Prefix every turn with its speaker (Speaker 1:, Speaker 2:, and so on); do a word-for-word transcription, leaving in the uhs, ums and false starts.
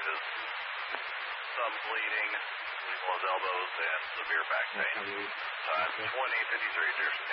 Speaker 1: scratches, some bleeding, as well as elbows and severe back pain. Time twenty fifty-three, Deerson.